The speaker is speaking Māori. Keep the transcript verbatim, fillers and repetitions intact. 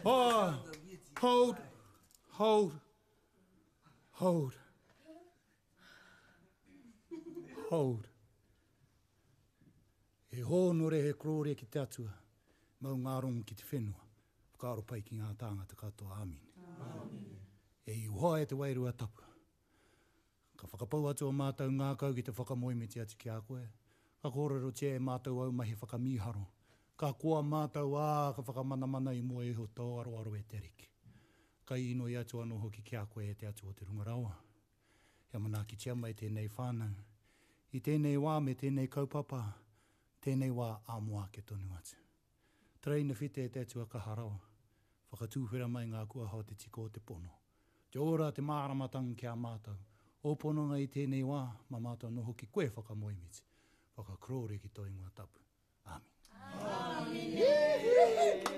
Oh, hold, hold, hold, hold. E hōnore he krore ki te atua, mau ngā rongo ki te whenua, whakaaro pai ki ngā tāngata katoa, āmine. E i uhoa e te wairua tapu. Ka whakapau atu o mātou ngā kau ki te whakamoimiti atu ki a koe. Ka kōrero tia e mātou au mahi whakamiharo. Ka koa mātou ā, ka whakamanamana i mua e ho tō aro aro e te riki. Ka ino i atu anō hoki ki a koe e te atu o te rungarawa. Hea mana ki tia mai tēnei whānau. I tēnei wā me tēnei kaupapa, tēnei wā āmoa ke tonu atu. Treina white e te atu a kaharawa. Whakatūwhera mai ngā kua hao te tiko o te pono. Te ora te māramatanga ki a mātou. O pononga i tēnei wā, ma mātou no hoki koe whakamoimiti. Whakakrore ki tō ingoa tapu. Amen. Amen.